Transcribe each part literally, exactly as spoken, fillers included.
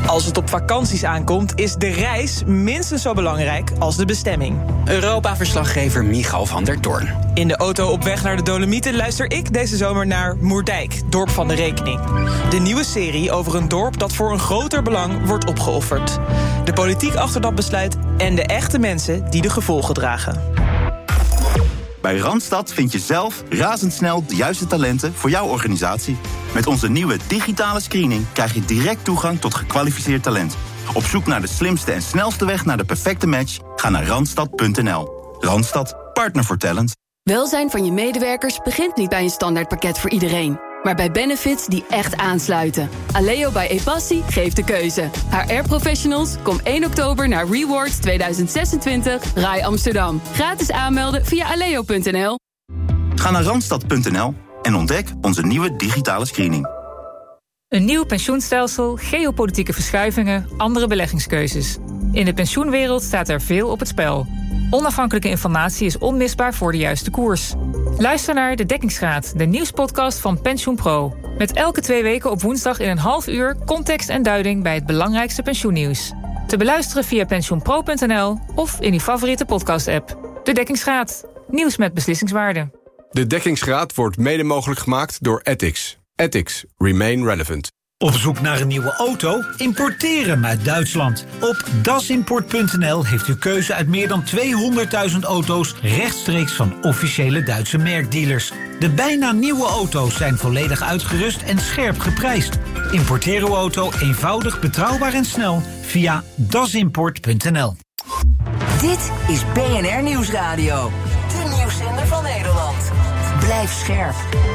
Als het op vakanties aankomt, is de reis minstens zo belangrijk als de bestemming. Europa-verslaggever Michal van der Toorn. In de auto op weg naar de Dolomieten luister ik deze zomer naar Moerdijk, dorp van de rekening. De nieuwe serie over een dorp dat voor een groter belang wordt opgeofferd. De politiek achter dat besluit en de echte mensen die de gevolgen dragen. Bij Randstad vind je zelf razendsnel de juiste talenten voor jouw organisatie. Met onze nieuwe digitale screening krijg je direct toegang tot gekwalificeerd talent. Op zoek naar de slimste en snelste weg naar de perfecte match? Ga naar randstad punt n l. Randstad, partner voor talent. Welzijn van je medewerkers begint niet bij een standaardpakket voor iedereen, maar bij benefits die echt aansluiten. Aleo bij ePassi geeft de keuze. H R-professionals, kom één oktober naar Rewards tweeduizend zesentwintig R A I Amsterdam. Gratis aanmelden via aleo punt n l. Ga naar randstad punt n l en ontdek onze nieuwe digitale screening. Een nieuw pensioenstelsel, geopolitieke verschuivingen, andere beleggingskeuzes. In de pensioenwereld staat er veel op het spel. Onafhankelijke informatie is onmisbaar voor de juiste koers. Luister naar De Dekkingsgraad, de nieuwspodcast van PensioenPro. Met elke twee weken op woensdag in een half uur context en duiding bij het belangrijkste pensioennieuws. Te beluisteren via pensioenpro punt n l of in uw favoriete podcast-app. De Dekkingsgraad, nieuws met beslissingswaarde. De Dekkingsgraad wordt mede mogelijk gemaakt door Ethics. Ethics. Remain relevant. Op zoek naar een nieuwe auto? Importeer hem uit Duitsland. Op dasimport punt n l heeft u keuze uit meer dan tweehonderdduizend auto's rechtstreeks van officiële Duitse merkdealers. De bijna nieuwe auto's zijn volledig uitgerust en scherp geprijsd. Importeer uw auto eenvoudig, betrouwbaar en snel via dasimport punt n l. Dit is B N R Nieuwsradio. De nieuwszender van Nederland. Blijf scherp.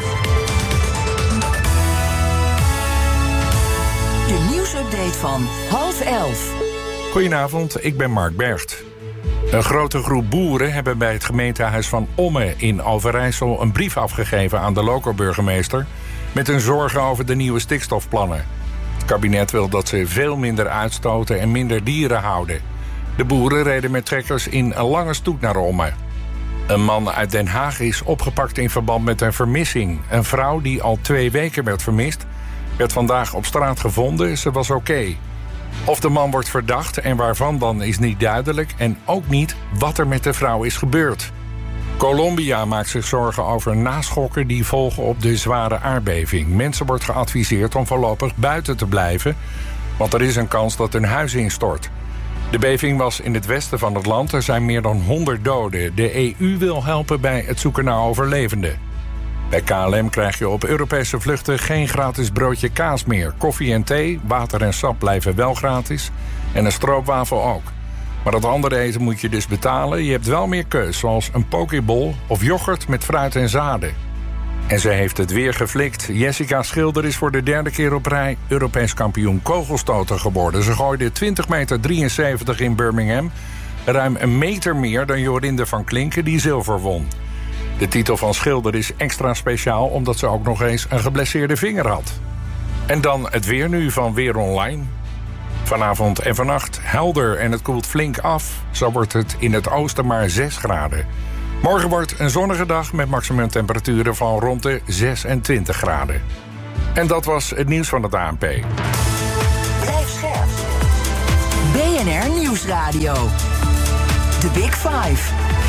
De nieuwsupdate van half elf. Goedenavond, ik ben Mark Bergt. Een grote groep boeren hebben bij het gemeentehuis van Omme in Overijssel een brief afgegeven aan de loco-burgemeester met hun zorgen over de nieuwe stikstofplannen. Het kabinet wil dat ze veel minder uitstoten en minder dieren houden. De boeren reden met trekkers in een lange stoet naar Omme. Een man uit Den Haag is opgepakt in verband met een vermissing. Een vrouw die al twee weken werd vermist, werd vandaag op straat gevonden. Ze was oké. Okay. Of de man wordt verdacht en waarvan dan is niet duidelijk. En ook niet wat er met de vrouw is gebeurd. Colombia maakt zich zorgen over naschokken die volgen op de zware aardbeving. Mensen wordt geadviseerd om voorlopig buiten te blijven, want er is een kans dat hun huis instort. De beving was in het westen van het land. Er zijn meer dan honderd doden. De E U wil helpen bij het zoeken naar overlevenden. Bij K L M krijg je op Europese vluchten geen gratis broodje kaas meer. Koffie en thee, water en sap blijven wel gratis. En een stroopwafel ook. Maar dat andere eten moet je dus betalen. Je hebt wel meer keus, zoals een pokeball of yoghurt met fruit en zaden. En ze heeft het weer geflikt. Jessica Schilder is voor de derde keer op rij Europees kampioen kogelstoten geworden. Ze gooide twintig meter drieënzeventig in Birmingham. Ruim een meter meer dan Jorinde van Klinken, die zilver won. De titel van Schilder is extra speciaal omdat ze ook nog eens een geblesseerde vinger had. En dan het weer nu van Weer Online. Vanavond en vannacht helder en het koelt flink af. Zo wordt het in het oosten maar zes graden. Morgen wordt een zonnige dag met maximumtemperaturen van rond de zesentwintig graden. En dat was het nieuws van het A N P. Blijf scherp. B N R Nieuwsradio. The Big Five.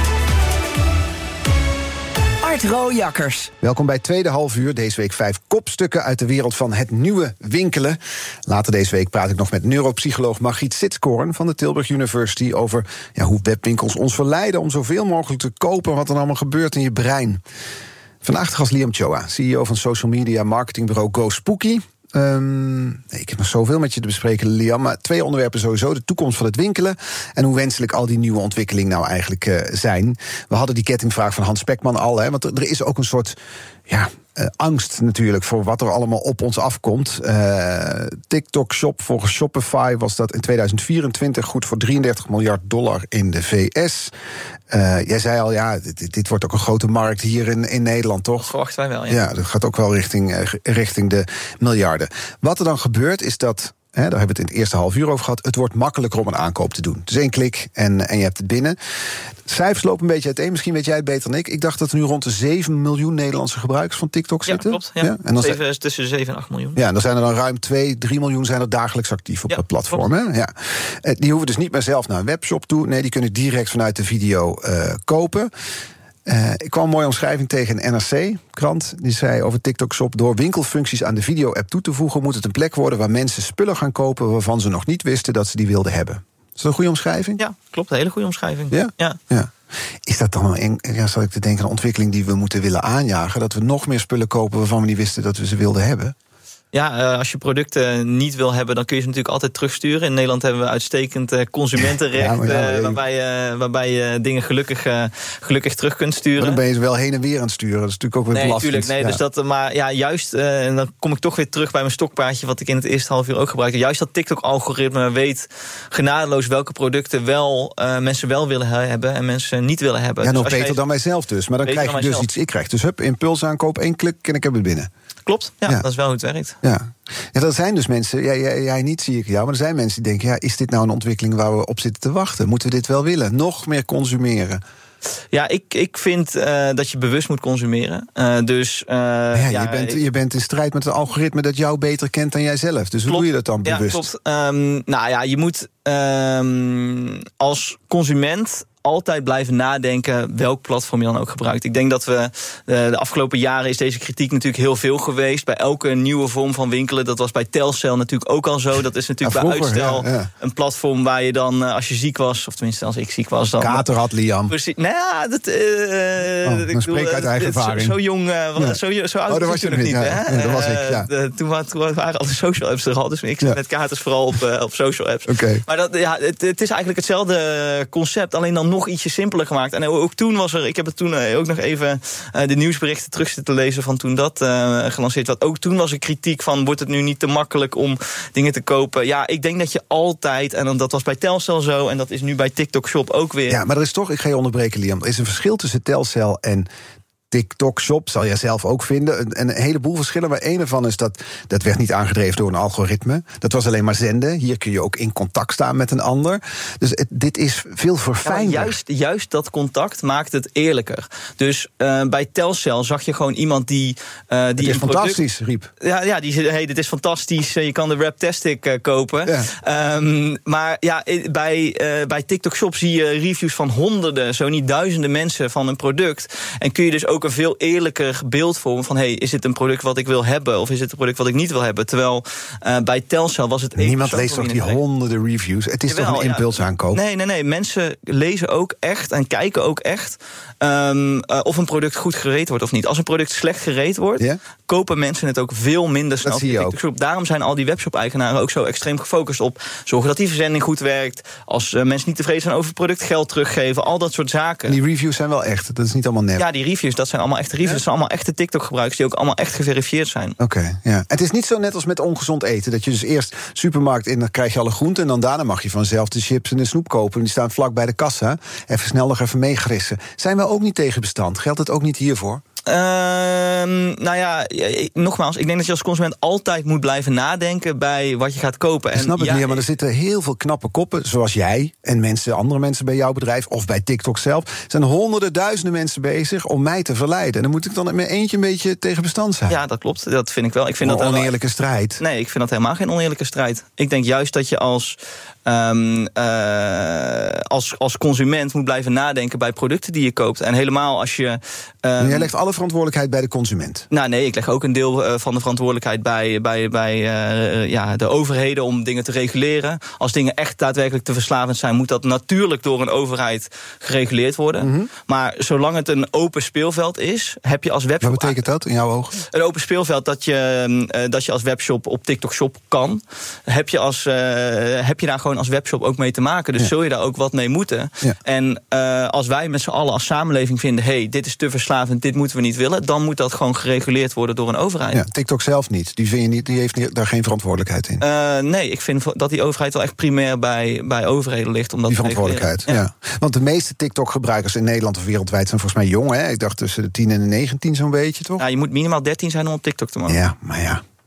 Art Rooijakkers. Welkom bij het tweede half uur. Deze week vijf kopstukken uit de wereld van het nieuwe winkelen. Later deze week praat ik nog met neuropsycholoog Margriet Sitskoorn van de Tilburg University over ja, hoe webwinkels ons verleiden om zoveel mogelijk te kopen wat er allemaal gebeurt in je brein. Vandaag de gast Liam Choa, C E O van social media marketingbureau Go Spooky. Um, nee, ik heb nog zoveel met je te bespreken, Liam. Maar twee onderwerpen sowieso. De toekomst van het winkelen en hoe wenselijk al die nieuwe ontwikkelingen nou eigenlijk uh, zijn. We hadden die kettingvraag van Hans Spekman al. Hè, want er, er is ook een soort ja, uh, angst natuurlijk voor wat er allemaal op ons afkomt. Uh, TikTok Shop, volgens Shopify was dat in tweeduizend vierentwintig goed voor drieëndertig miljard dollar in de V S. Uh, jij zei al, ja, dit, dit wordt ook een grote markt hier in, in Nederland, toch? Dat verwachten wij wel, ja. Ja, dat gaat ook wel richting, uh, richting de miljarden. Wat er dan gebeurt is dat Hè, daar hebben we het in het eerste half uur over gehad. Het wordt makkelijker om een aankoop te doen. Dus één klik en, en je hebt het binnen. Cijfers lopen een beetje uiteen. Misschien weet jij het beter dan ik. Ik dacht dat er nu rond de zeven miljoen Nederlandse gebruikers van TikTok ja, zitten. Klopt, ja, klopt. Ja? En dan zeven, zijn, tussen zeven en acht miljoen. Ja, en dan zijn er dan ruim twee, drie miljoen zijn er dagelijks actief op ja, dat platform. Hè? Ja. Die hoeven dus niet meer zelf naar een webshop toe. Nee, die kunnen direct vanuit de video uh, kopen. Uh, ik kwam een mooie omschrijving tegen een N R C-krant. Die zei over TikTok Shop: door winkelfuncties aan de video-app toe te voegen, moet het een plek worden waar mensen spullen gaan kopen waarvan ze nog niet wisten dat ze die wilden hebben. Is dat een goede omschrijving? Ja, klopt. Een hele goede omschrijving. Ja? Ja. ja. Is dat dan een, ja, zal ik te denken, een ontwikkeling die we moeten willen aanjagen? Dat we nog meer spullen kopen waarvan we niet wisten dat we ze wilden hebben? Ja, uh, als je producten niet wil hebben, dan kun je ze natuurlijk altijd terugsturen. In Nederland hebben we uitstekend uh, consumentenrecht, ja, maar ja, maar, uh, waarbij, uh, waarbij je dingen gelukkig, uh, gelukkig terug kunt sturen. Maar dan ben je ze wel heen en weer aan het sturen. Dat is natuurlijk ook weer nee, belastend. Tuurlijk, nee, ja. dus dat, maar ja, juist, uh, en dan kom ik toch weer terug bij mijn stokpaardje, wat ik in het eerste half uur ook gebruikte. Juist dat TikTok-algoritme weet genadeloos welke producten wel uh, mensen wel willen hebben en mensen niet willen hebben. Ja, dus nog beter dan wij zelf dus. Maar dan krijg je dus zelf. iets. Ik krijg dus hup, impulsaankoop, één klik en ik heb het binnen. Klopt, ja, ja, dat is wel hoe het werkt. Ja. Ja, dat zijn dus mensen, ja, jij, jij niet zie ik jou, maar er zijn mensen die denken, ja, is dit nou een ontwikkeling waar we op zitten te wachten? Moeten we dit wel willen? Nog meer consumeren? Ja, ik, ik vind uh, dat je bewust moet consumeren. Uh, dus, uh, ja, ja, je, bent, ik, je bent in strijd met een algoritme dat jou beter kent dan jijzelf. Dus hoe klopt, doe je dat dan bewust? Ja, klopt. Um, nou ja, je moet um, als consument altijd blijven nadenken welk platform je dan ook gebruikt. Ik denk dat we uh, de afgelopen jaren is deze kritiek natuurlijk heel veel geweest. Bij elke nieuwe vorm van winkelen. Dat was bij Telcel natuurlijk ook al zo. Dat is natuurlijk ja, vroeger, bij uitstel ja, ja. een platform waar je dan, uh, als je ziek was, of tenminste als ik ziek was, dan kater had Liam. Precies. Nou ja, dat. Uh, oh, ik spreek uit eigen ervaring. Zo, zo jong, uh, ja. zo, zo oud oh, dat was je nog niet. Ja, hè? Ja, dat was ik. Ja. Uh, toen, waren, toen waren alle social apps er al, dus ik zit ja. met katers vooral op, uh, op social apps. Okay. Maar dat, ja, het, het is eigenlijk hetzelfde concept, alleen dan nog ietsje simpeler gemaakt. En ook toen was er, ik heb het toen ook nog even uh, de nieuwsberichten terug zitten lezen van toen dat uh, gelanceerd werd. Ook toen was er kritiek van, wordt het nu niet te makkelijk om dingen te kopen? Ja, ik denk dat je altijd, en dat was bij Telcel zo, en dat is nu bij TikTok Shop ook weer. Ja, maar er is toch, ik ga je onderbreken, Liam, er is een verschil tussen Telcel en TikTok Shop, zal jij zelf ook vinden. Een, een heleboel verschillen, maar één ervan is dat dat werd niet aangedreven door een algoritme. Dat was alleen maar zenden. Hier kun je ook in contact staan met een ander. Dus het, dit is veel verfijnder. Ja, juist, juist dat contact maakt het eerlijker. Dus uh, bij Telcel zag je gewoon iemand die... Uh, die het is een product, fantastisch, riep. Ja, ja, die zei, hey, dit is fantastisch, je kan de Raptastic uh, kopen. Ja. Um, maar ja, bij, uh, bij TikTok Shop zie je reviews van honderden, zo niet duizenden mensen van een product. En kun je dus ook een veel eerlijker beeld vormen van, hey, is dit een product wat ik wil hebben of is het een product wat ik niet wil hebben? Terwijl uh, bij Telcel was het... Niemand leest toch die honderden reviews? Het is Jawel, toch een impulsaankoop? Ja. Nee, nee, nee. Mensen lezen ook echt en kijken ook echt um, uh, of een product goed gereed wordt of niet. Als een product slecht gereed wordt, yeah. kopen mensen het ook veel minder snel. Dat zie je ook. Shop. Daarom zijn al die webshop-eigenaren ook zo extreem gefocust op zorgen dat die verzending goed werkt. Als uh, mensen niet tevreden zijn over het product, geld teruggeven. Al dat soort zaken. En die reviews zijn wel echt. Dat is niet allemaal nep. Ja, die reviews, dat zijn allemaal echte reviews. Ja? Dat zijn allemaal echte TikTok-gebruikers die ook allemaal echt geverifieerd zijn. Oké, okay, ja. Het is niet zo net als met ongezond eten. Dat je dus eerst supermarkt in, dan krijg je alle groenten en dan daarna mag je vanzelf de chips en de snoep kopen. En die staan vlak bij de kassa. Even snel nog even meegrissen. Zijn we ook niet tegen bestand? Geldt het ook niet hiervoor? Uh, nou ja, nogmaals, ik denk dat je als consument altijd moet blijven nadenken bij wat je gaat kopen. En snap ik ja, niet, maar er zitten heel veel knappe koppen, zoals jij en mensen, andere mensen bij jouw bedrijf of bij TikTok zelf. Er zijn honderden, duizenden mensen bezig om mij te verleiden. En dan moet ik dan met eentje een beetje tegen bestand zijn. Ja, dat klopt. Dat vind ik wel. Ik vind een dat oneerlijke strijd. Nee, ik vind dat helemaal geen oneerlijke strijd. Ik denk juist dat je als Um, uh, als, als consument moet blijven nadenken bij producten die je koopt. En helemaal als je... Um, jij legt alle verantwoordelijkheid bij de consument? Nou nee, ik leg ook een deel uh, van de verantwoordelijkheid bij, bij, bij uh, ja, de overheden om dingen te reguleren. Als dingen echt daadwerkelijk te verslavend zijn, moet dat natuurlijk door een overheid gereguleerd worden. Mm-hmm. Maar zolang het een open speelveld is, heb je als webshop... Wat betekent dat in jouw ogen? Een open speelveld dat je, uh, dat je als webshop op TikTok Shop kan. Heb je, als, uh, heb je daar gewoon als webshop ook mee te maken. Dus ja. zul je daar ook wat mee moeten. Ja. En uh, als wij met z'n allen als samenleving vinden, hey, dit is te verslavend, dit moeten we niet willen, dan moet dat gewoon gereguleerd worden door een overheid. Ja, TikTok zelf niet. Die, vind je niet, die heeft daar geen verantwoordelijkheid in. Uh, nee, ik vind dat die overheid wel echt primair bij, bij overheden ligt. Om dat die verantwoordelijkheid, ja. ja. Want de meeste TikTok-gebruikers in Nederland of wereldwijd zijn volgens mij jong. Hè? Ik dacht tussen de tien en de negentien zo'n beetje, toch? Ja, je moet minimaal dertien zijn om op TikTok te mogen. Ja, maar ja.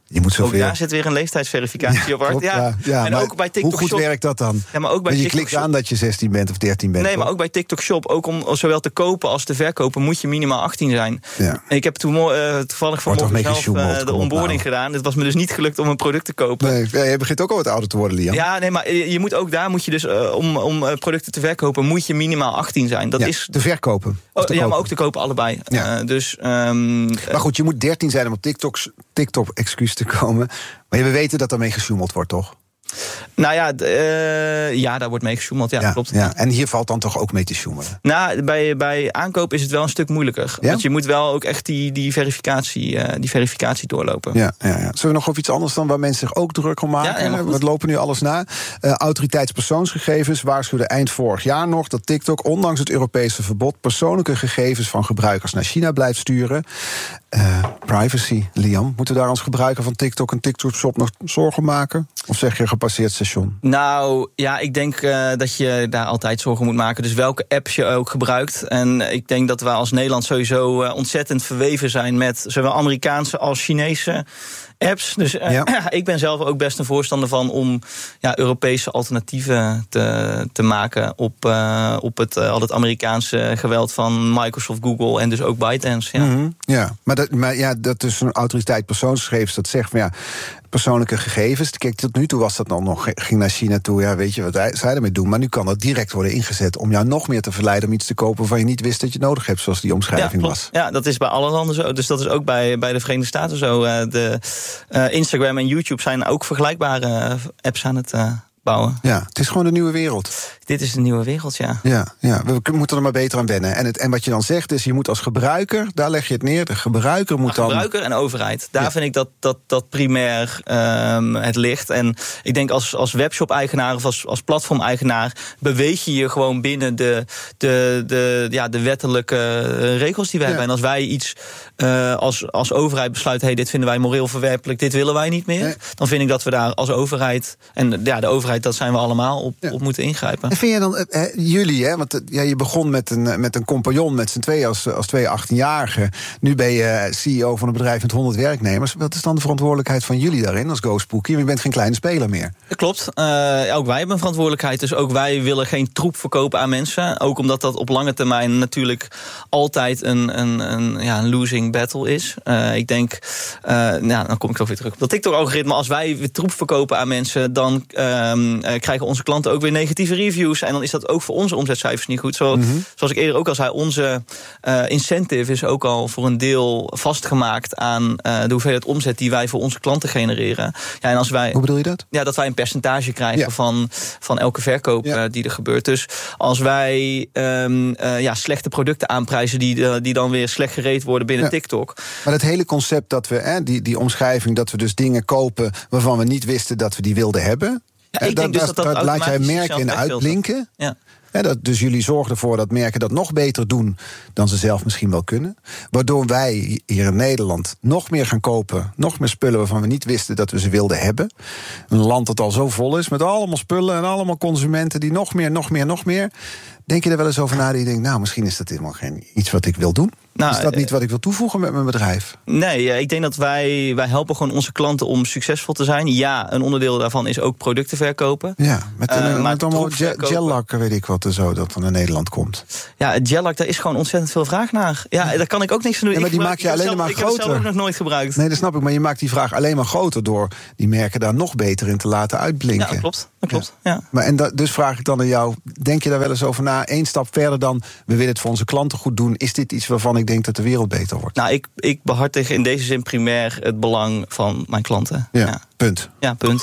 Je moet zoveel... Ook daar zit weer een leeftijdsverificatie ja, op. Klopt, ja. Ja, ja, en ook bij TikTok hoe goed Shop, werkt dat dan? Ja, maar ook bij je TikTok klikt Shop, aan dat je zestien bent of dertien bent. Nee, toch? maar ook bij TikTok Shop, ook om zowel te kopen als te verkopen, moet je minimaal achttien zijn. Ja. Ik heb toen, uh, toevallig vanmorgen zelf uh, de onboarding nou. gedaan. Het was me dus niet gelukt om een product te kopen. Nee, ja, je begint ook al wat ouder te worden, Liam. Ja, nee, maar je moet ook daar moet je dus uh, om, om uh, producten te verkopen, moet je minimaal achttien zijn. Dat ja, is te verkopen. Oh, te ja, kopen. maar ook te kopen allebei. Ja. Uh, dus, um, maar goed, je moet dertien zijn om op TikTok, TikTok excuus te komen. Maar we weten dat daarmee gesjoemeld wordt, toch? Nou ja, d- uh, ja, daar wordt mee gesjoemeld, ja, ja, klopt. Ja. En hier valt dan toch ook mee te sjoemelen? Nou, bij, bij aankoop is het wel een stuk moeilijker. Ja? Want je moet wel ook echt die, die, verificatie, uh, die verificatie doorlopen. Ja, ja, ja. Zullen we nog over iets anders dan waar mensen zich ook druk om maken? Ja, we lopen nu alles na. Uh, autoriteitspersoonsgegevens waarschuwde eind vorig jaar nog dat TikTok, ondanks het Europese verbod, persoonlijke gegevens van gebruikers naar China blijft sturen. Uh, privacy, Liam. Moeten we daar als gebruiker van TikTok en TikTok Shop nog zorgen maken? Of zeg je gepasseerd station? Nou, ja, ik denk uh, dat je daar altijd zorgen moet maken. Dus welke apps je ook gebruikt. En ik denk dat we als Nederland sowieso uh, ontzettend verweven zijn met zowel Amerikaanse als Chinese apps. Dus uh, ja. ik ben zelf ook best een voorstander van om ja, Europese alternatieven te, te maken op, uh, op het, uh, al het Amerikaanse geweld van Microsoft, Google en dus ook ByteDance. Ja, mm-hmm. ja. Maar, dat, maar ja, dat is een autoriteit persoonsgegevens dat zegt van ja, persoonlijke gegevens. Kijk, tot nu toe was dat dan nog, ging naar China toe, ja, weet je wat zij ermee doen. Maar nu kan dat direct worden ingezet om jou nog meer te verleiden om iets te kopen waarvan je niet wist dat je nodig hebt, zoals die omschrijving ja, was. Ja, dat is bij alle landen zo. Dus dat is ook bij, bij de Verenigde Staten zo. Uh, de uh, Instagram en YouTube zijn ook vergelijkbare apps aan het uh, bouwen. Ja, het is gewoon de nieuwe wereld. Dit is de nieuwe wereld, ja. Ja, ja, we moeten er maar beter aan wennen. En, het, en wat je dan zegt is, je moet als gebruiker, daar leg je het neer, de gebruiker moet de gebruiker dan... en overheid. Daar ja. vind ik dat, dat, dat primair um, het ligt. En ik denk als, als webshop-eigenaar of als, als platform-eigenaar beweeg je je gewoon binnen de, de, de, ja, de wettelijke regels die wij ja. hebben. En als wij iets uh, als, als overheid besluiten, hey, dit vinden wij moreel verwerpelijk, dit willen wij niet meer, nee. dan vind ik dat we daar als overheid, en ja, de overheid, dat zijn we allemaal, op, ja. op moeten ingrijpen. Vind je dan, eh, jullie, hè, want ja, je begon met een, met een compagnon met z'n tweeën als, als twee achttienjarigen. Nu ben je C E O van een bedrijf met honderd werknemers. Wat is dan de verantwoordelijkheid van jullie daarin als GoSpooky? Want je bent geen kleine speler meer. Dat klopt. Uh, ook wij hebben een verantwoordelijkheid. Dus ook wij willen geen troep verkopen aan mensen. Ook omdat dat op lange termijn natuurlijk altijd een, een, een, ja, een losing battle is. Uh, ik denk, uh, nou, dan kom ik zo weer terug op dat TikTok-algoritme. Als wij weer troep verkopen aan mensen, dan uh, uh, krijgen onze klanten ook weer negatieve reviews. En dan is dat ook voor onze omzetcijfers niet goed. Zo, mm-hmm. Zoals ik eerder ook al zei, onze uh, incentive is ook al voor een deel vastgemaakt aan uh, de hoeveelheid omzet die wij voor onze klanten genereren. Ja, en als wij, Hoe bedoel je dat? Ja, dat wij een percentage krijgen ja. van, van elke verkoop ja. uh, die er gebeurt. Dus als wij um, uh, ja, slechte producten aanprijzen die, uh, die dan weer slecht gereed worden binnen ja. TikTok. Maar het hele concept dat we, hè, die, die omschrijving dat we dus dingen kopen waarvan we niet wisten dat we die wilden hebben. Ja, ik denk dat, dus dat dat dat laat jij merken in uitblinken. Ja. Ja, dat, dus jullie zorgen ervoor dat merken dat nog beter doen dan ze zelf misschien wel kunnen. Waardoor wij hier in Nederland nog meer gaan kopen, nog meer spullen waarvan we niet wisten dat we ze wilden hebben. Een land dat al zo vol is met allemaal spullen en allemaal consumenten die nog meer, nog meer, nog meer. Denk je er wel eens over na dat je denkt, nou, misschien is dat helemaal geen iets wat ik wil doen? Nou, is dat niet wat ik wil toevoegen met mijn bedrijf? Nee, ik denk dat wij, wij helpen gewoon onze klanten om succesvol te zijn. Ja, een onderdeel daarvan is ook producten verkopen. Ja, met, een, uh, met allemaal gel- gel-lak, weet ik wat, en zo, dat van naar Nederland komt. Ja, het gel-lak, daar is gewoon ontzettend veel vraag naar. Ja, daar kan ik ook niks van doen. Ja, maar die maak je alleen zelf, maar ik groter. Ik heb het zelf ook nog nooit gebruikt. Nee, dat snap ik, maar je maakt die vraag alleen maar groter door die merken daar nog beter in te laten uitblinken. Ja, dat klopt. Dat klopt. Ja. Ja. Maar en da- dus vraag ik dan aan jou, denk je daar wel eens over na? Eén stap verder dan, we willen het voor onze klanten goed doen. Is dit iets waarvan ik denk dat de wereld beter wordt? Nou, ik, ik behartig in deze zin primair het belang van mijn klanten. Ja, ja. punt. Ja, punt.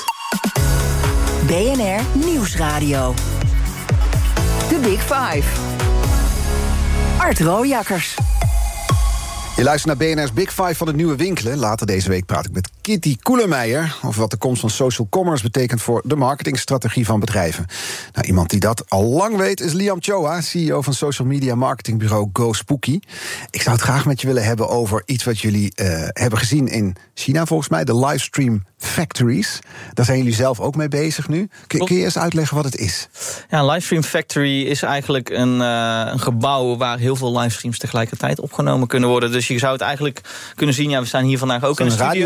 B N R Nieuwsradio. The Big Five. Art Rooijakkers. Je luistert naar B N R's Big Five van het nieuwe winkelen. Later deze week praat ik met Kitty Koelemeijer over wat de komst van social commerce betekent voor de marketingstrategie van bedrijven. Nou, iemand die dat al lang weet is Liam Choa, C E O van social media marketingbureau GoSpooky. Ik zou het graag met je willen hebben over iets wat jullie uh, hebben gezien in China, volgens mij, de livestream factories. Daar zijn jullie zelf ook mee bezig nu. Kun, kun je eens uitleggen wat het is? Ja, een livestream factory is eigenlijk een, uh, een gebouw waar heel veel livestreams tegelijkertijd opgenomen kunnen worden. Dus je zou het eigenlijk kunnen zien, ja, we staan hier vandaag ook in een studio. radiostudio hier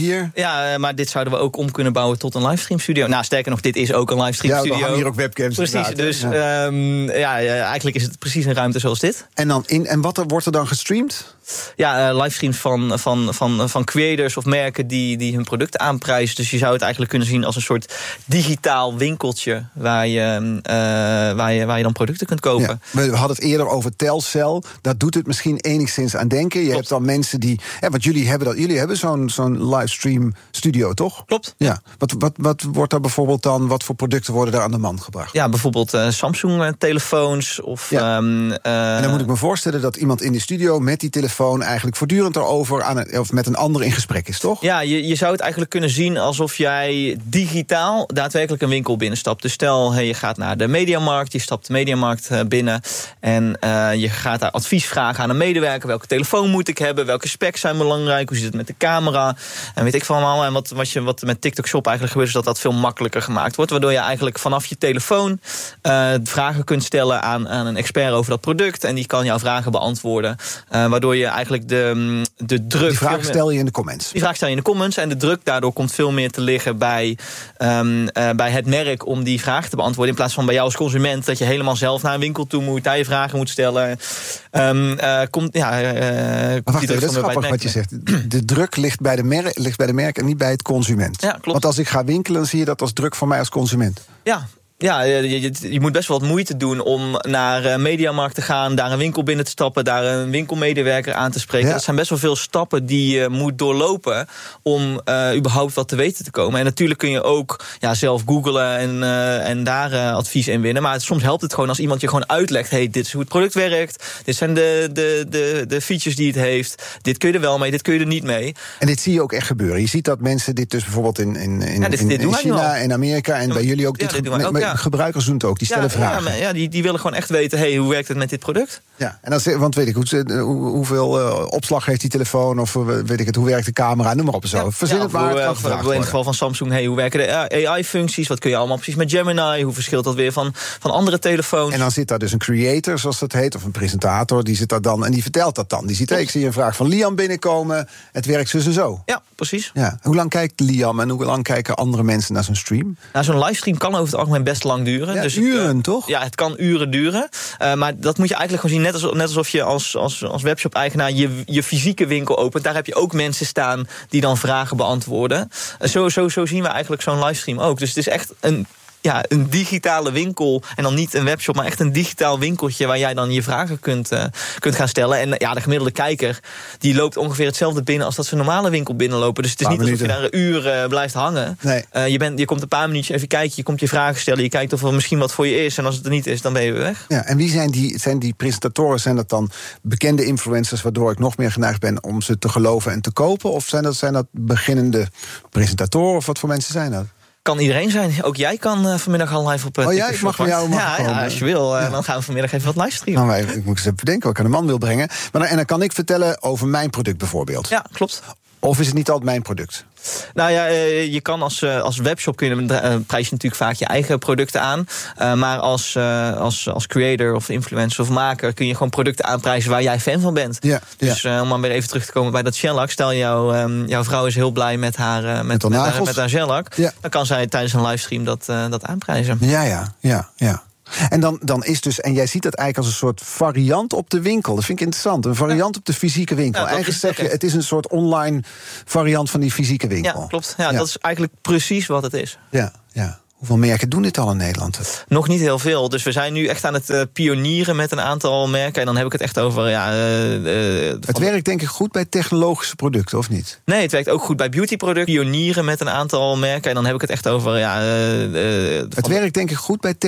hier. Ja, maar dit zouden we ook om kunnen bouwen tot een livestream studio. Nou, sterker nog, dit is ook een livestream Ja, studio. we hangen hier ook webcams. Precies, dus ja. Um, ja, ja, eigenlijk is het precies een ruimte zoals dit. En, dan in, en wat er, wordt er dan gestreamd? Ja, uh, livestreams van, van, van, van creators of merken die, die hun producten aanprijzen. Dus je zou het eigenlijk kunnen zien als een soort digitaal winkeltje waar je, uh, waar je, waar je dan producten kunt kopen. Ja, we hadden het eerder over Telcel. Daar doet het misschien enigszins aan denken. Je Klopt. hebt dan mensen die... Ja, want jullie hebben, dat, jullie hebben zo'n, zo'n livestream studio, toch? Klopt. Ja. Wat, wat, wat wordt daar bijvoorbeeld dan... Wat voor producten worden daar aan de man gebracht? Ja, bijvoorbeeld uh, Samsung-telefoons of... Ja. Um, uh, en dan moet ik me voorstellen dat iemand in die studio met die telefoon eigenlijk voortdurend erover aan een, of met een ander in gesprek is, toch? Ja, je, je zou het eigenlijk kunnen zien alsof jij digitaal daadwerkelijk een winkel binnenstapt. Dus stel, hey, je gaat naar de Mediamarkt, je stapt de Mediamarkt uh, binnen en uh, je gaat daar advies vragen aan een medewerker. Welke telefoon moet ik hebben? Welke specs zijn belangrijk? Hoe zit het met de camera? En weet ik van allemaal. En wat, wat, je, wat met TikTok Shop eigenlijk gebeurt, is dat dat veel makkelijker gemaakt wordt. Waardoor je eigenlijk vanaf je telefoon uh, vragen kunt stellen aan, aan een expert over dat product. En die kan jouw vragen beantwoorden. Uh, waardoor je eigenlijk de, de druk... Die vraag stel je in de comments. Die vraag stel je in de comments. En de druk daardoor komt veel meer te liggen bij, um, uh, bij het merk om die vraag te beantwoorden. In plaats van bij jou als consument dat je helemaal zelf naar een winkel toe moet, daar je vragen moet stellen. Um, uh, komt, ja, uh, maar wacht even, dat is grappig wat je zegt. De druk ligt bij de, merk, ligt bij de merk en niet bij het consument. Ja, klopt. Want als ik ga winkelen, dan zie je dat als druk voor mij als consument. Ja. Ja, je, je, je moet best wel wat moeite doen om naar uh, Mediamarkt te gaan, daar een winkel binnen te stappen, daar een winkelmedewerker aan te spreken. Ja. Dat zijn best wel veel stappen die je moet doorlopen om uh, überhaupt wat te weten te komen. En natuurlijk kun je ook ja, zelf googlen en, uh, en daar uh, advies in winnen. Maar soms helpt het gewoon als iemand je gewoon uitlegt, hey, dit is hoe het product werkt, dit zijn de, de, de, de features die het heeft, dit kun je er wel mee, dit kun je er niet mee. En dit zie je ook echt gebeuren. Je ziet dat mensen dit dus bijvoorbeeld in, in, in, ja, dit, in, dit in China en Amerika en ja, bij jullie ook. Ja, dit dit doen wij ook, ja. Gebruikers doen het ook, die stellen ja, vragen. Ja, ja die, die willen gewoon echt weten, hey, hoe werkt het met dit product? Ja, en dan, want weet ik, hoe, hoeveel uh, opslag heeft die telefoon, of weet ik het, hoe werkt de camera, noem maar op en zo. Ja, Verzin ja, het maar, hoe, het uh, in het geval van Samsung, hey, hoe werken de A I-functies, wat kun je allemaal precies met Gemini, hoe verschilt dat weer van, van andere telefoons? En dan zit daar dus een creator, zoals dat heet, of een presentator, die zit daar dan en die vertelt dat dan. Die ziet, hey, ik zie een vraag van Liam binnenkomen, het werkt zo en zo. Ja, precies. Ja. Hoe lang kijkt Liam en hoe lang kijken andere mensen naar zo'n stream? Nou, zo'n livestream kan over het algemeen best lang duren. Ja, dus uren, het, toch? Ja, het kan uren duren. Uh, maar dat moet je eigenlijk gewoon zien, net, als, net alsof je als, als, als webshop-eigenaar je, je fysieke winkel opent. Daar heb je ook mensen staan die dan vragen beantwoorden. Uh, zo, zo, zo zien we eigenlijk zo'n livestream ook. Dus het is echt een... Ja, een digitale winkel. En dan niet een webshop, maar echt een digitaal winkeltje waar jij dan je vragen kunt, uh, kunt gaan stellen. En ja, de gemiddelde kijker die loopt ongeveer hetzelfde binnen als dat ze een normale winkel binnenlopen. Dus het is niet alsof je daar een uur uh, blijft hangen. Nee. Uh, je, bent, je komt een paar minuutjes even kijken, je komt je vragen stellen, je kijkt of er misschien wat voor je is. En als het er niet is, dan ben je weer weg. Ja, en wie zijn die, zijn die presentatoren? Zijn dat dan bekende influencers, waardoor ik nog meer geneigd ben om ze te geloven en te kopen? Of zijn dat, zijn dat beginnende presentatoren? Of wat voor mensen zijn dat? Kan iedereen zijn. Ook jij kan uh, vanmiddag al live op uh, Oh ja, ik mag van jou mag ja, ja, als je wil. Uh, ja. Dan gaan we vanmiddag even wat livestreamen. Nou, ik moet eens even bedenken wat ik aan de man wil brengen. Maar dan, en dan kan ik vertellen over mijn product bijvoorbeeld. Ja, klopt. Of is het niet altijd mijn product? Nou ja, je kan als, als webshop kun je, prijs je natuurlijk vaak je eigen producten aan. Uh, maar als, uh, als, als creator of influencer of maker kun je gewoon producten aanprijzen waar jij fan van bent. Ja, dus ja. Uh, om maar weer even terug te komen bij dat shellac. Stel jou, um, jouw vrouw is heel blij met haar, uh, met, met, met, haar, met haar shellac. Ja. Dan kan zij tijdens een livestream dat, uh, dat aanprijzen. Ja, ja, ja, ja. En dan, dan is dus, en jij ziet dat eigenlijk als een soort variant op de winkel. Dat vind ik interessant. Een variant ja. op de fysieke winkel. Ja, eigenlijk zeg je, het is een soort online variant van die fysieke winkel. Ja, klopt. Ja, ja. Dat is eigenlijk precies wat het is. Ja, ja. Hoeveel merken doen dit al in Nederland? Nog niet heel veel. Dus we zijn nu echt aan het uh, pionieren met een aantal merken. En dan heb ik het echt over... Ja, uh, uh, het werkt denk ik goed bij technologische producten, of niet? Nee, het werkt ook goed bij beautyproducten. Pionieren met een aantal merken. En dan heb ik het echt over... Ja, uh, uh, het werkt denk ik goed bij